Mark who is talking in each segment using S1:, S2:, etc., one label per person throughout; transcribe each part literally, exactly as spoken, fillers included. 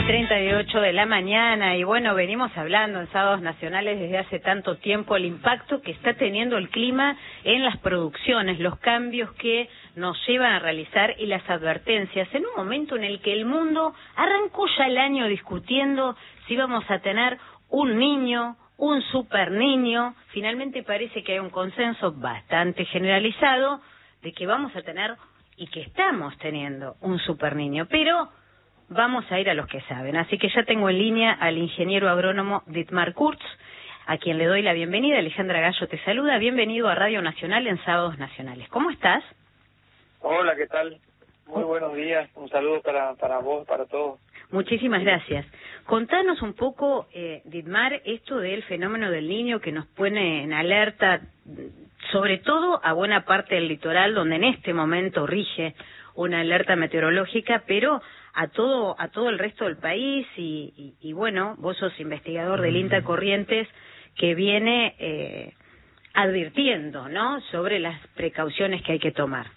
S1: treinta y ocho de la mañana y bueno, venimos hablando en Sábados Nacionales desde hace tanto tiempo el impacto que está teniendo el clima en las producciones, los cambios que nos llevan a realizar y las advertencias en un momento en el que el mundo arrancó ya el año discutiendo si vamos a tener un niño, un super niño. Finalmente parece que hay un consenso bastante generalizado de que vamos a tener y que estamos teniendo un super niño, pero vamos a ir a los que saben. Así que ya tengo en línea al ingeniero agrónomo Dietmar Kurtz, a quien le doy la bienvenida. Alejandra Gallo te saluda. Bienvenido a Radio Nacional en Sábados Nacionales. ¿Cómo estás?
S2: Hola, ¿qué tal? Muy buenos días. Un saludo para, para vos, para todos.
S1: Muchísimas gracias. Contanos un poco, eh, Dietmar, esto del fenómeno del Niño que nos pone en alerta, sobre todo a buena parte del litoral, donde en este momento rige una alerta meteorológica, pero a todo a todo el resto del país y, y, y bueno, vos sos investigador del INTA Corrientes que viene eh, advirtiendo, ¿no?, sobre las precauciones que hay que tomar.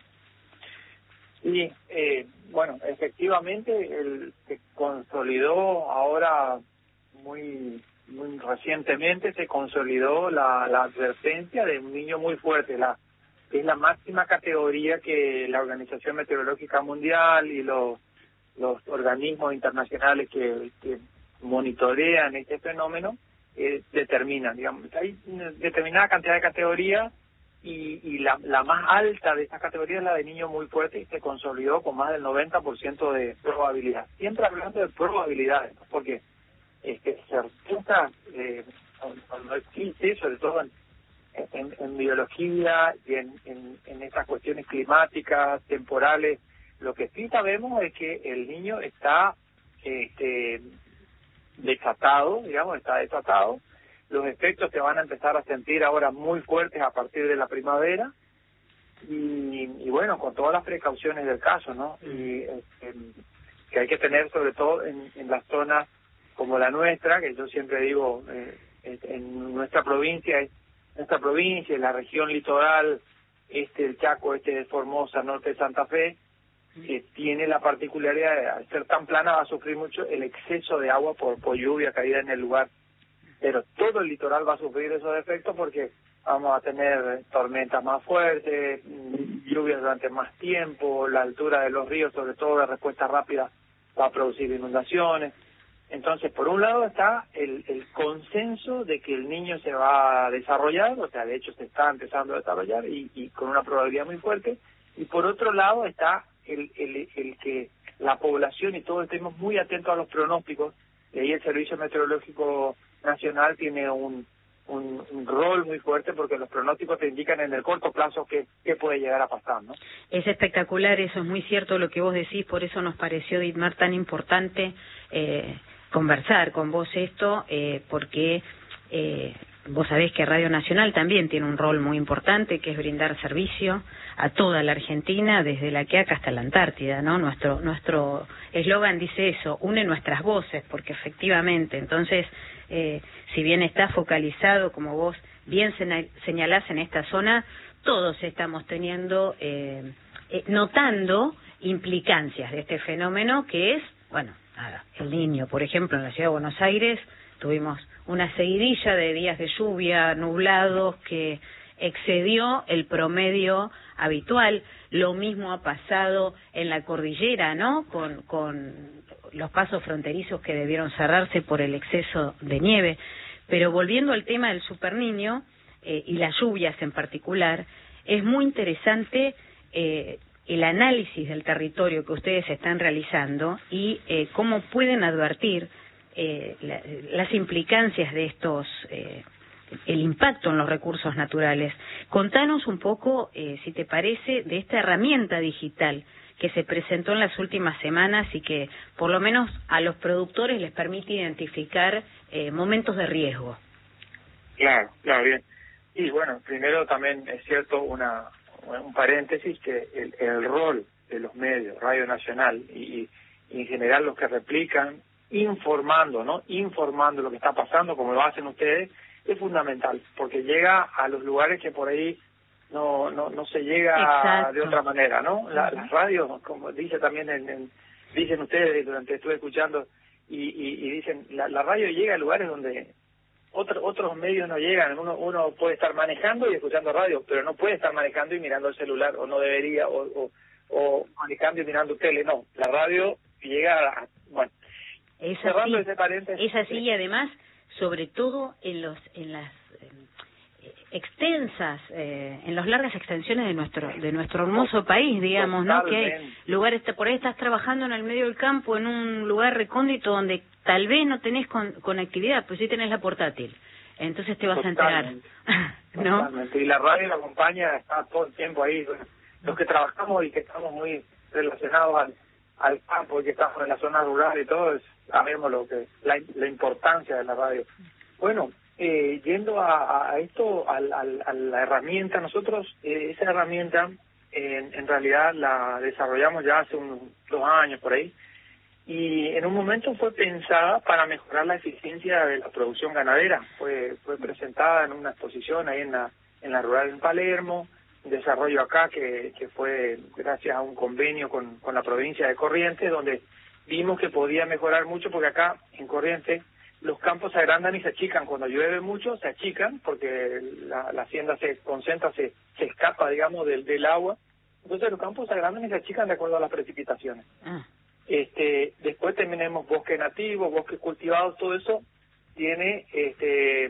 S2: Sí, eh, bueno, efectivamente el, se consolidó ahora muy muy recientemente se consolidó la, la advertencia de un niño muy fuerte, la que es la máxima categoría que la Organización Meteorológica Mundial y los los organismos internacionales que, que monitorean este fenómeno eh, determinan, digamos, hay una determinada cantidad de categorías y, y la, la más alta de esas categorías es la de niño muy fuerte y se consolidó con más del noventa por ciento de probabilidad. Siempre hablando de probabilidades, ¿no? Porque este, certeza eh, cuando existe, sobre todo en, en, en biología y en, en, en estas cuestiones climáticas, temporales. Lo que sí sabemos es que el niño está este, desatado, digamos, está desatado. Los efectos se van a empezar a sentir ahora muy fuertes a partir de la primavera y, y bueno, con todas las precauciones del caso, ¿no? Y este, que hay que tener sobre todo en, en las zonas como la nuestra, que yo siempre digo, eh, en nuestra provincia, nuestra provincia, en la región litoral, este del Chaco, este de Formosa, norte de Santa Fe, que tiene la particularidad de al ser tan plana va a sufrir mucho el exceso de agua por, por lluvia caída en el lugar, pero todo el litoral va a sufrir esos efectos porque vamos a tener tormentas más fuertes, lluvias durante más tiempo, la altura de los ríos, sobre todo de respuesta rápida, va a producir inundaciones. Entonces, por un lado está el, el consenso de que el niño se va a desarrollar, o sea, de hecho se está empezando a desarrollar y, y con una probabilidad muy fuerte, y por otro lado está el, el, el que la población y todos estemos muy atentos a los pronósticos, y ahí el Servicio Meteorológico Nacional tiene un, un, un rol muy fuerte porque los pronósticos te indican en el corto plazo qué, qué puede llegar a pasar, ¿no?
S1: Es espectacular, eso es muy cierto lo que vos decís, por eso nos pareció, Dietmar, tan importante eh, conversar con vos esto, eh, porque eh, vos sabés que Radio Nacional también tiene un rol muy importante, que es brindar servicio a toda la Argentina, desde la Quiaca hasta la Antártida, ¿no? Nuestro nuestro eslogan dice eso, une nuestras voces, porque efectivamente, entonces, eh, si bien está focalizado, como vos bien señalás en esta zona, todos estamos teniendo, eh, eh, notando implicancias de este fenómeno que es, bueno, nada, el Niño. Por ejemplo, en la ciudad de Buenos Aires tuvimos una seguidilla de días de lluvia nublados que excedió el promedio habitual. Lo mismo ha pasado en la cordillera, ¿no?, con, con los pasos fronterizos que debieron cerrarse por el exceso de nieve. Pero volviendo al tema del superniño eh, y las lluvias en particular, es muy interesante eh, el análisis del territorio que ustedes están realizando y eh, cómo pueden advertir eh, la, las implicancias de estos, eh, el impacto en los recursos naturales. Contanos un poco, eh, si te parece, de esta herramienta digital que se presentó en las últimas semanas y que por lo menos a los productores les permite identificar eh, momentos de riesgo.
S2: Claro, claro, bien. Y bueno, primero también es cierto una un paréntesis que el, el rol de los medios, Radio Nacional y, y en general los que replican, informando, ¿no? Informando lo que está pasando, como lo hacen ustedes, es fundamental, porque llega a los lugares que por ahí no no no se llega. Exacto. De otra manera, ¿no? La, uh-huh. Las radios, como dice también en, en, dicen ustedes durante estuve escuchando y, y, y dicen la, la radio llega a lugares donde otros otros medios no llegan. Uno uno puede estar manejando y escuchando radio, pero no puede estar manejando y mirando el celular, o no debería, o o, o manejando y mirando tele. No, la radio llega a, bueno,
S1: es
S2: cerrando
S1: así,
S2: ese paréntesis.
S1: es así, y además sobre todo en los en las eh, extensas eh, en las largas extensiones de nuestro de nuestro hermoso país, digamos, ¿no? Que hay lugares, por ahí estás trabajando en el medio del campo, en un lugar recóndito donde tal vez no tenés con, conectividad, pues sí tenés la portátil, entonces te vas
S2: Totalmente.
S1: a enterar, ¿no?
S2: Totalmente. Y la radio la acompaña, está todo el tiempo ahí. Los que trabajamos y que estamos muy relacionados al, al campo y que estamos en la zona rural y todo, es, sabemos lo que la, la importancia de la radio. Bueno, eh, yendo a, a esto, a, a, a la herramienta, nosotros eh, esa herramienta eh, en realidad la desarrollamos ya hace unos dos años por ahí, y en un momento fue pensada para mejorar la eficiencia de la producción ganadera. Fue fue presentada en una exposición ahí en la en la rural en Palermo, un desarrollo acá que que fue gracias a un convenio con con la provincia de Corrientes, donde vimos que podía mejorar mucho, porque acá en Corrientes los campos se agrandan y se achican. Cuando llueve mucho se achican porque la, la hacienda se concentra, se se escapa, digamos, del del agua. Entonces los campos se agrandan y se achican de acuerdo a las precipitaciones. Ah. Este, después tenemos bosque nativo, bosque cultivado, todo eso tiene, este,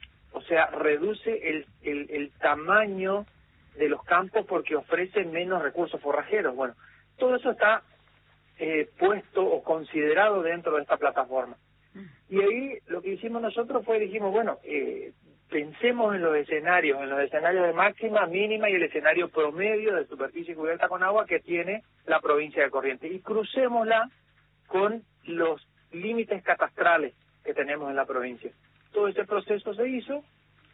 S2: o sea, reduce el, el, el tamaño de los campos porque ofrece menos recursos forrajeros. Bueno, todo eso está eh, puesto o considerado dentro de esta plataforma. Y ahí lo que hicimos nosotros fue, dijimos, bueno, eh, pensemos en los escenarios, en los escenarios de máxima, mínima y el escenario promedio de superficie cubierta con agua que tiene la provincia de Corrientes, y crucémosla con los límites catastrales que tenemos en la provincia. Todo ese proceso se hizo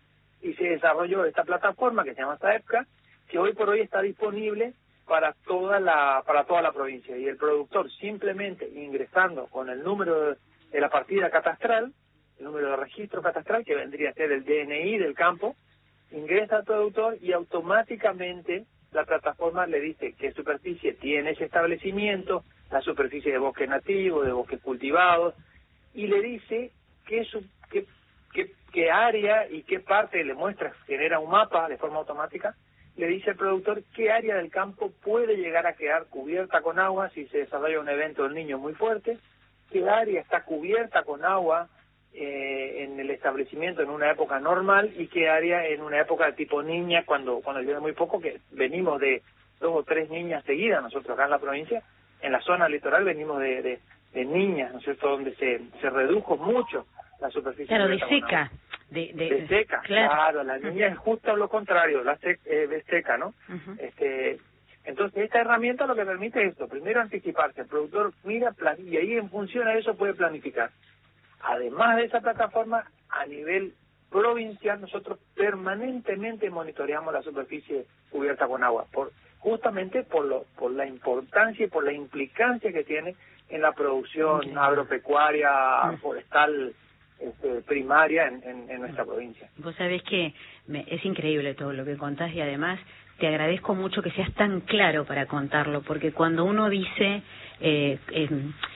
S2: y se desarrolló esta plataforma que se llama SAEPCA, que hoy por hoy está disponible para toda la para toda la provincia, y el productor simplemente ingresando con el número de, de la partida catastral, el número de registro catastral, que vendría a ser el D N I del campo, ingresa al productor y automáticamente la plataforma le dice qué superficie tiene ese establecimiento, la superficie de bosque nativo, de bosques cultivados, y le dice qué, su, qué, qué, qué área y qué parte, le muestra, genera un mapa de forma automática, le dice al productor qué área del campo puede llegar a quedar cubierta con agua si se desarrolla un evento del Niño muy fuerte, qué área está cubierta con agua Eh, en el establecimiento en una época normal y qué área en una época de tipo niña, cuando cuando llueve muy poco, que venimos de dos o tres niñas seguidas nosotros acá en la provincia. En la zona litoral venimos de, de, de niñas, ¿no es cierto?, donde se se redujo mucho la superficie.
S1: Claro, de seca. De, de,
S2: de seca, claro. claro, la niña es justo lo contrario, la sec, eh, de seca, ¿no? Uh-huh. este Entonces, esta herramienta lo que permite es esto: primero, anticiparse. El productor mira, plan, y ahí en función a eso puede planificar. Además de esa plataforma, a nivel provincial, nosotros permanentemente monitoreamos la superficie cubierta con agua, por justamente por lo por la importancia y por la implicancia que tiene en la producción okay. agropecuaria, mm. forestal, este, primaria en, en, en nuestra provincia.
S1: Vos sabés que me, es increíble todo lo que contás, y además te agradezco mucho que seas tan claro para contarlo, porque cuando uno dice, eh, eh,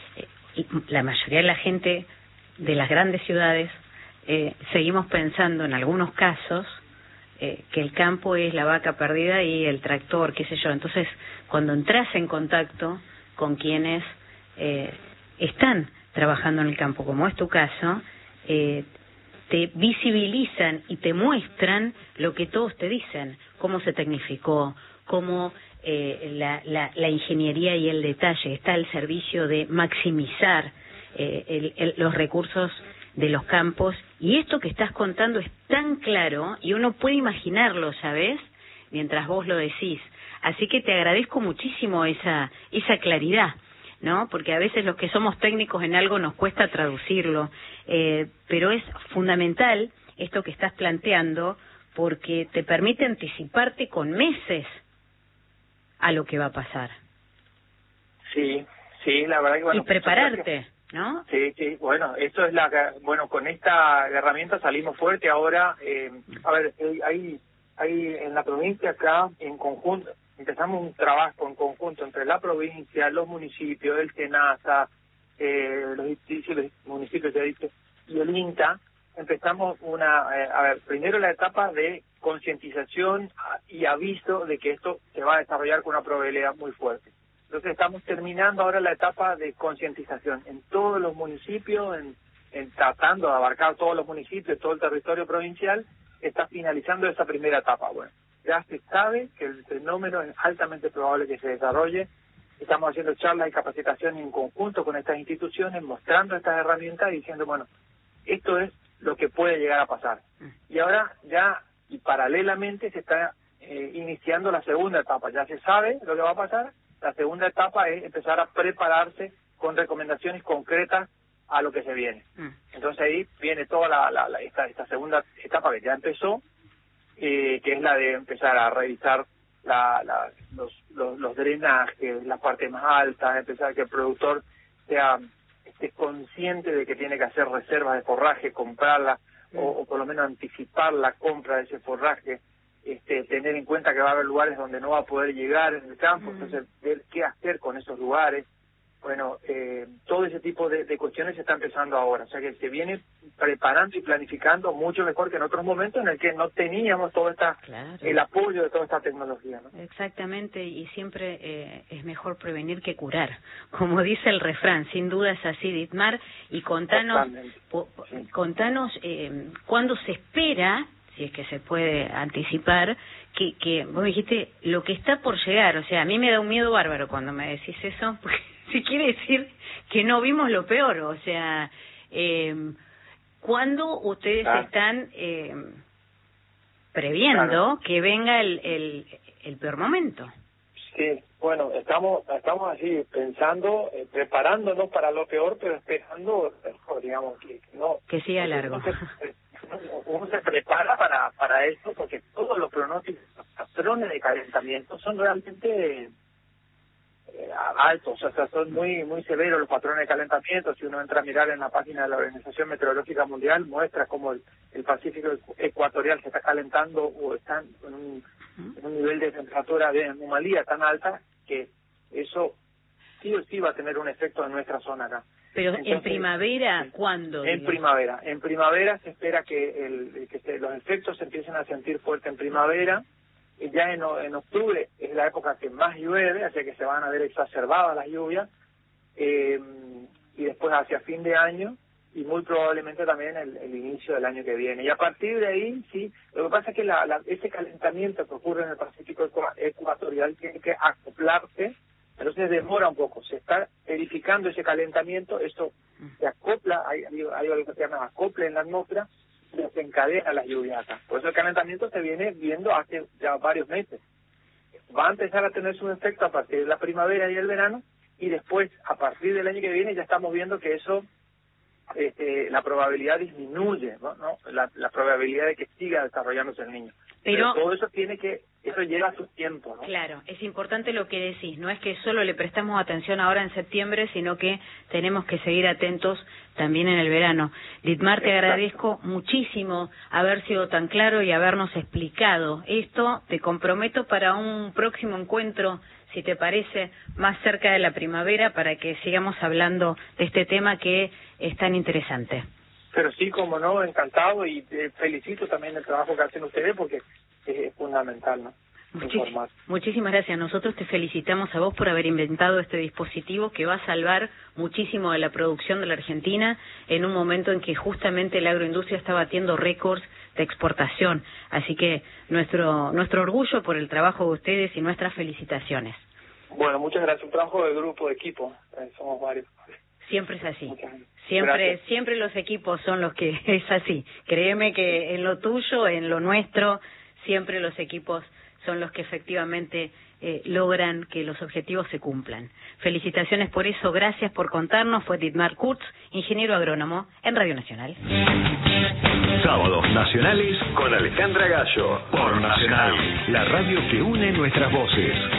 S1: eh, la mayoría de la gente de las grandes ciudades, eh, seguimos pensando en algunos casos eh, que el campo es la vaca perdida y el tractor, qué sé yo. Entonces, cuando entras en contacto con quienes eh, están trabajando en el campo, como es tu caso, eh, te visibilizan y te muestran lo que todos te dicen, cómo se tecnificó, cómo eh, la, la, la ingeniería y el detalle está al servicio de maximizar Eh, el, el, los recursos de los campos, y esto que estás contando es tan claro y uno puede imaginarlo, ¿sabes?, mientras vos lo decís. Así que te agradezco muchísimo esa esa claridad, ¿no? Porque a veces los que somos técnicos en algo nos cuesta traducirlo, eh, pero es fundamental esto que estás planteando, porque te permite anticiparte con meses a lo que va a pasar.
S2: Sí, sí, la verdad que bueno.
S1: Y prepararte, ¿no?
S2: Sí, sí, bueno, esto es la, bueno, con esta herramienta salimos fuerte ahora. Eh, a ver, hay, hay en la provincia acá, en conjunto, empezamos un trabajo en conjunto entre la provincia, los municipios, el SENASA, eh, los, los municipios ya dicho, y el INTA. Empezamos una, eh, a ver, primero la etapa de concientización y aviso de que esto se va a desarrollar con una probabilidad muy fuerte. Entonces estamos terminando ahora la etapa de concientización en todos los municipios, en, en tratando de abarcar todos los municipios, todo el territorio provincial, está finalizando esa primera etapa. Bueno, ya se sabe que el fenómeno es altamente probable que se desarrolle. Estamos haciendo charlas y capacitación en conjunto con estas instituciones, mostrando estas herramientas y diciendo, bueno, esto es lo que puede llegar a pasar. Y ahora ya, y paralelamente, se está eh, iniciando la segunda etapa. Ya se sabe lo que va a pasar. La segunda etapa es empezar a prepararse con recomendaciones concretas a lo que se viene. Entonces ahí viene toda la, la, la esta, esta segunda etapa que ya empezó, eh, que es la de empezar a revisar la, la, los, los, los drenajes, las partes más altas, empezar a que el productor sea esté consciente de que tiene que hacer reservas de forraje, comprarla, mm. o, o por lo menos anticipar la compra de ese forraje, este, tener en cuenta que va a haber lugares donde no va a poder llegar en el campo, mm. entonces ver qué hacer con esos lugares. Bueno, eh, todo ese tipo de, de cuestiones se está empezando ahora, o sea que se viene preparando y planificando mucho mejor que en otros momentos en el que no teníamos todo esta, claro. el apoyo de toda esta tecnología, ¿no?
S1: Exactamente, y siempre eh, es mejor prevenir que curar, como dice el refrán, sin duda es así, Dietmar, y contanos, po, sí. contanos eh, cuándo se espera, si es que se puede anticipar, que, que vos dijiste lo que está por llegar, o sea, a mí me da un miedo bárbaro cuando me decís eso, porque si quiere decir que no vimos lo peor, o sea, eh, ¿cuándo ustedes ah. están eh, previendo claro. que venga el, el, el peor momento?
S2: Sí, bueno, estamos estamos así pensando, eh, preparándonos para lo peor, pero esperando, digamos, que no...
S1: Que siga largo.
S2: Uno se, uno se prepara para, para esto, porque todos los pronósticos, los patrones de calentamiento son realmente... altos, o sea, son muy muy severos los patrones de calentamiento. Si uno entra a mirar en la página de la Organización Meteorológica Mundial, muestra cómo el, el Pacífico ecuatorial se está calentando o está en un, en un nivel de temperatura de anomalía tan alta que eso sí o sí va a tener un efecto en nuestra zona acá.
S1: Pero Entonces, en primavera, ¿cuándo?
S2: En digamos? primavera. En primavera se espera que, el, que se, los efectos se empiecen a sentir fuerte en primavera. Ya en, en octubre es la época que más llueve, así que se van a ver exacerbadas las lluvias, eh, y después hacia fin de año, y muy probablemente también el, el inicio del año que viene. Y a partir de ahí, sí, lo que pasa es que la, la, ese calentamiento que ocurre en el Pacífico ecuatorial tiene que acoplarse, entonces demora un poco, se está verificando ese calentamiento, eso se acopla, hay, hay, hay algo que se llama acople en la atmósfera, desencadena las lluvias acá. Por eso el calentamiento se viene viendo hace ya varios meses. Va a empezar a tener su efecto a partir de la primavera y el verano, y después, a partir del año que viene, ya estamos viendo que eso, este, la probabilidad disminuye, ¿no? ¿no? La, la probabilidad de que siga desarrollándose el niño. Pero, Pero todo eso tiene que, eso lleva su tiempo, ¿no?
S1: Claro, es importante lo que decís, no es que solo le prestamos atención ahora en septiembre, sino que tenemos que seguir atentos también en el verano. Dietmar, te agradezco muchísimo haber sido tan claro y habernos explicado esto. Te comprometo para un próximo encuentro, si te parece, más cerca de la primavera, para que sigamos hablando de este tema que es tan interesante.
S2: Pero sí, como no, encantado, y eh, felicito también el trabajo que hacen ustedes, porque es fundamental, ¿no?
S1: Muchis, muchísimas gracias. Nosotros te felicitamos a vos por haber inventado este dispositivo que va a salvar muchísimo de la producción de la Argentina en un momento en que justamente la agroindustria está batiendo récords de exportación. Así que nuestro nuestro orgullo por el trabajo de ustedes y nuestras felicitaciones.
S2: Bueno, muchas gracias. Un trabajo de grupo, de equipo. Eh, somos varios.
S1: Siempre es así. Siempre, Gracias. siempre los equipos son los que es así. Créeme que en lo tuyo, en lo nuestro, siempre los equipos son los que efectivamente eh, logran que los objetivos se cumplan. Felicitaciones por eso, gracias por contarnos. Fue Dietmar Kurtz, ingeniero agrónomo en Radio Nacional.
S3: Sábados nacionales con Alejandra Gallo por Nacional, la radio que une nuestras voces.